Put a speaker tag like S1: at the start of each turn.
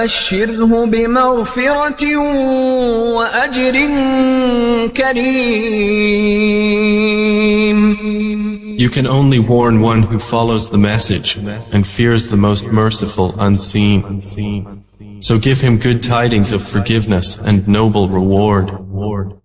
S1: بشره بمغفرة وأجر كريم.
S2: You can only warn one who follows the message and fears the most merciful unseen. So give him good tidings of forgiveness and noble reward.